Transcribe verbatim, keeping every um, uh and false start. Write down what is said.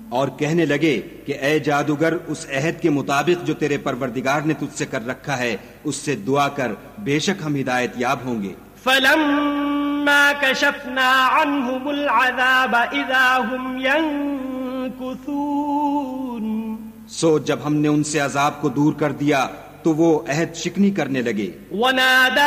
और कहने लगे कि ए जादूगर, उस अहद के मुताबिक जो तेरे परवरदिगार ने तुझसे कर रखा है उससे दुआ कर, बेशक हम हिदायत याब होंगे। फलम्मा कशफना अन्हुमुल अज़ाब इज़ा हुम यंकुसून, सो जब हमने उनसे अजाब को दूर कर दिया तो वो अहद शिकनी करने लगे। वनादा